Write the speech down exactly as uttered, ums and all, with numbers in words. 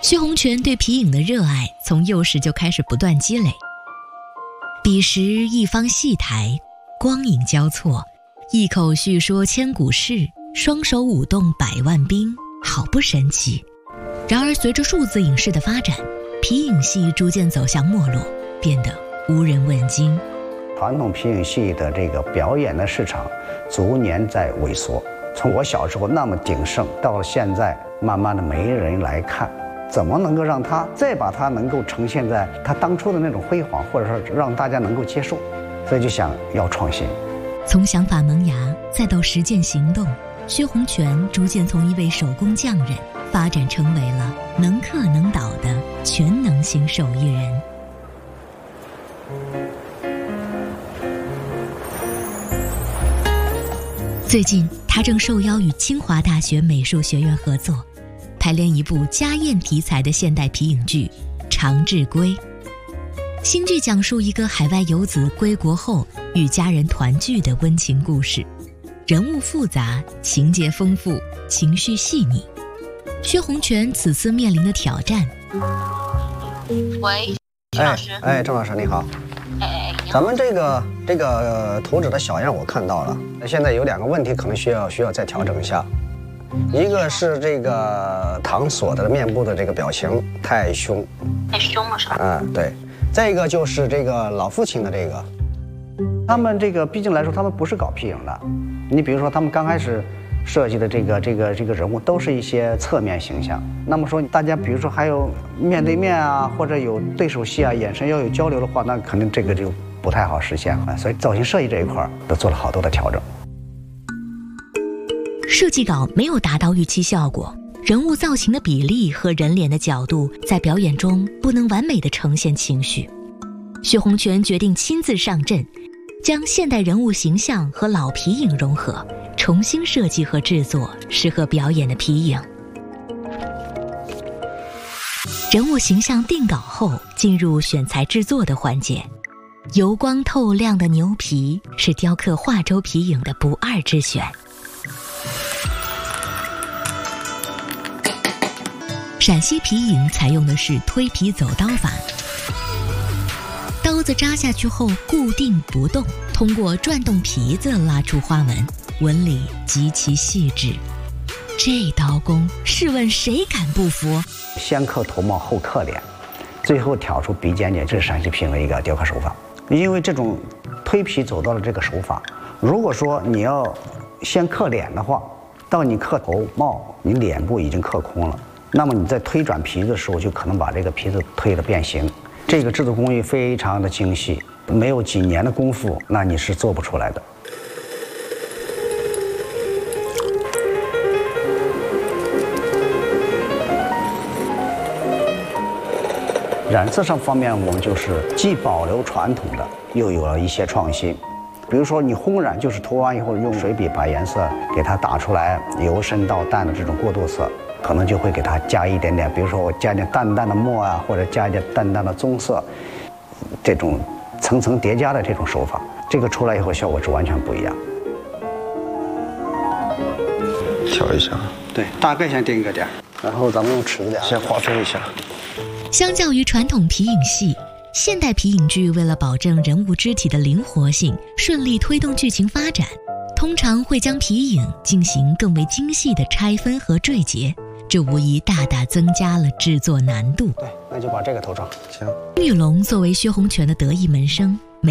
薛洪权对皮影的热爱从幼时就开始不断积累。彼时一方戏台，光影交错，一口叙说千古事，双手舞动百万兵，好不神奇。然而随着数字影视的发展，皮影戏逐渐走向没落，变得无人问津。 传统皮影戏的这个表演的市场逐年在萎缩，从我小时候那么鼎盛，到了现在慢慢的没人来看，怎么能够让它再把它能够呈现在它当初的那种辉煌，或者说让大家能够接受，所以就想要创新。 从想法萌芽再到实践行动，薛洪权逐渐从一位手工匠人发展成为了能克能导的全能型手艺人。最近他正受邀与清华大学美术学院合作，排练一部家宴题材的现代皮影剧《长治归》。新剧讲述一个海外游子归国后与家人团聚的温情故事，人物复杂，情节丰富，情绪细腻。薛洪权此次面临的挑战。 喂，徐老师。 哎，郑老师你好。 哎， 咱们这个这个图纸的小样我看到了，现在有两个问题可能需要需要再调整一下。一个是这个唐所的面部的这个表情太凶， 太凶了是吧？ 嗯，对。再一个就是这个老父亲的这个， 他们这个毕竟来说，他们不是搞皮影的。你比如说，他们刚开始设计的这个这个这个人物都是一些侧面形象。那么说，大家比如说还有面对面啊，或者有对手戏啊，眼神要有交流的话，那肯定这个就不太好实现了。所以造型设计这一块都做了好多的调整。 设计稿没有达到预期效果，人物造型的比例和人脸的角度在表演中不能完美地呈现情绪。薛洪权决定亲自上阵，将现代人物形象和老皮影融合，重新设计和制作适合表演的皮影。人物形象定稿后，进入选材制作的环节。油光透亮的牛皮是雕刻华州皮影的不二之选。陕西皮影采用的是推皮走刀法，刀子扎下去后固定不动，通过转动皮子拉出花纹，纹理极其细致。这刀工，试问谁敢不服？ 先刻头帽后刻脸，最后挑出鼻尖尖，这是陕西皮影的一个雕刻手法。因为这种推皮走刀的这个手法，如果说你要先刻脸的话，到你刻头帽，你脸部已经刻空了，那么你在推转皮子的时候，就可能把这个皮子推得变形。这个制作工艺非常的精细，没有几年的功夫，那你是做不出来的。染色上方面，我们就是既保留传统的，又有了一些创新。比如说，你烘染就是涂完以后用水笔把颜色给它打出来，由深到淡的这种过渡色，可能就会给它加一点点，比如说我加点淡淡的墨啊，或者加一点淡淡的棕色，这种层层叠加的这种手法，这个出来以后效果是完全不一样。 调一下， 对，大概先定一个点， 然后咱们用尺子点先划分一下。 相较于传统皮影戏，现代皮影剧为了保证人物肢体的灵活性，顺利推动剧情发展，通常会将皮影进行更为精细的拆分和缀结，这无疑大大增加了制作难度。 对，那就把这个头上行。 玉龙作为薛洪权的得意门生，